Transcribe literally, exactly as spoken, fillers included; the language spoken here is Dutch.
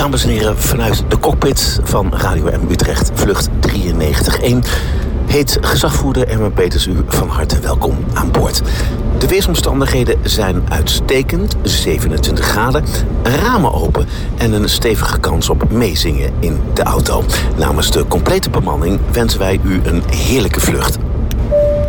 Dames en heren, vanuit de cockpit van Radio M Utrecht, vlucht drieënnegentig één... heet gezagvoerder Ermen Peters u van harte welkom aan boord. De weersomstandigheden zijn uitstekend, zevenentwintig graden, ramen open en een stevige kans op meezingen in de auto. Namens de complete bemanning wensen wij u een heerlijke vlucht.